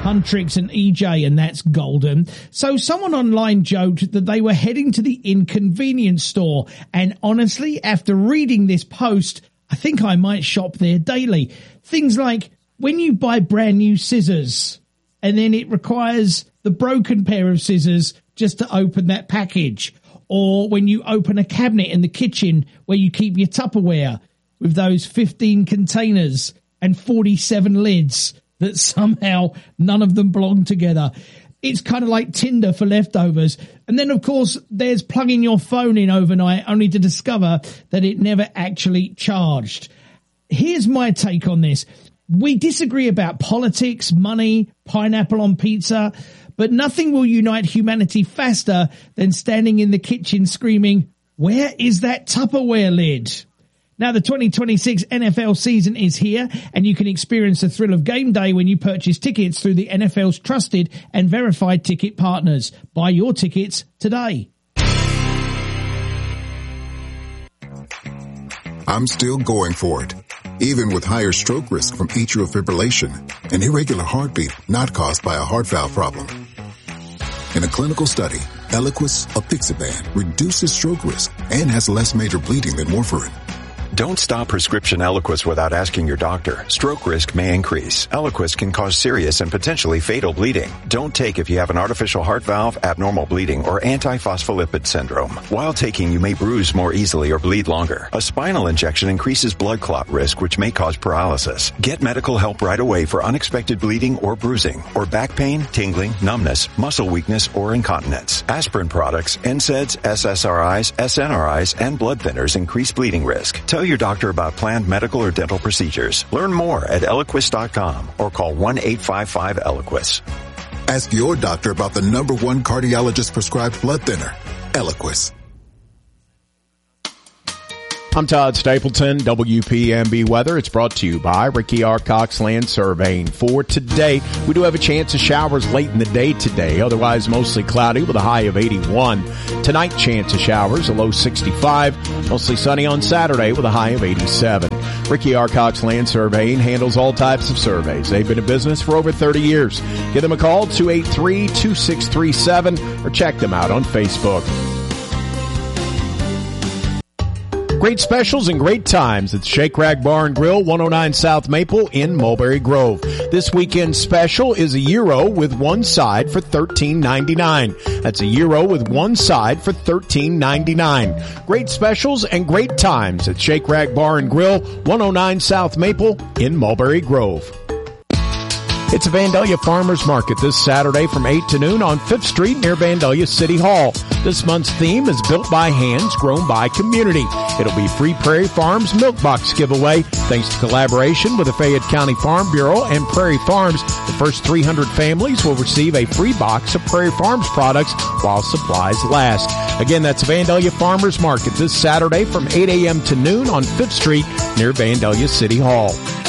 Huntrix and EJ, and that's golden. So someone online joked that they were heading to the inconvenience store, and honestly, after reading this post, I think I might shop there daily. Things like when you buy brand new scissors and then it requires the broken pair of scissors just to open that package, or when you open a cabinet in the kitchen where you keep your Tupperware with those 15 containers and 47 lids that somehow none of them belong together. It's kind of like Tinder for leftovers. And then, of course, there's plugging your phone in overnight only to discover that it never actually charged. Here's my take on this. We disagree about politics, money, pineapple on pizza, but nothing will unite humanity faster than standing in the kitchen screaming, "Where is that Tupperware lid?" Now, the 2026 NFL season is here, and you can experience the thrill of game day when you purchase tickets through the NFL's trusted and verified ticket partners. Buy your tickets today. I'm still going for it, even with higher stroke risk from atrial fibrillation, an irregular heartbeat not caused by a heart valve problem. In a clinical study, Eliquis apixaban reduces stroke risk and has less major bleeding than warfarin. Don't stop prescription Eliquis without asking your doctor. Stroke risk may increase. Eliquis can cause serious and potentially fatal bleeding. Don't take if you have an artificial heart valve, abnormal bleeding, or antiphospholipid syndrome. While taking, you may bruise more easily or bleed longer. A spinal injection increases blood clot risk, which may cause paralysis. Get medical help right away for unexpected bleeding or bruising, or back pain, tingling, numbness, muscle weakness, or incontinence. Aspirin products, NSAIDs, SSRIs, SNRIs, and blood thinners increase bleeding risk. Tell your doctor about planned medical or dental procedures. Learn more at Eliquis.com or call 1-855-ELIQUIS. Ask your doctor about the #1 cardiologist prescribed blood thinner, Eliquis. I'm Todd Stapleton, WPMB Weather. It's brought to you by Ricky R. Cox Land Surveying. For today, we do have a chance of showers late in the day today, otherwise mostly cloudy with a high of 81. Tonight, chance of showers, a low 65. Mostly sunny on Saturday with a high of 87. Ricky R. Cox Land Surveying handles all types of surveys. They've been in business for over 30 years. Give them a call, 283-2637, or check them out on Facebook. Great specials and great times at Shake Rag Bar and Grill, 109 South Maple in Mulberry Grove. This weekend special is a gyro with one side for $13.99. That's a gyro with one side for $13.99. Great specials and great times at Shake Rag Bar and Grill, 109 South Maple in Mulberry Grove. It's a Vandalia Farmers Market this Saturday from 8 to noon on 5th Street near Vandalia City Hall. This month's theme is Built by Hands, Grown by Community. It'll be free Prairie Farms Milk Box giveaway thanks to collaboration with the Fayette County Farm Bureau and Prairie Farms. The first 300 families will receive a free box of Prairie Farms products while supplies last. Again, that's Vandalia Farmers Market this Saturday from 8 a.m. to noon on 5th Street near Vandalia City Hall.